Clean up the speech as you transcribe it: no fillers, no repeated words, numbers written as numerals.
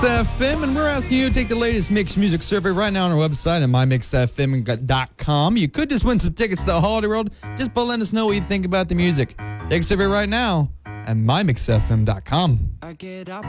FM, and we're asking you to take the latest Mix Music survey right now on our website at mymixfm.com. You could just win some tickets to Holiday World just by letting us know what you think about the music. Take a survey right now at mymixfm.com. I get up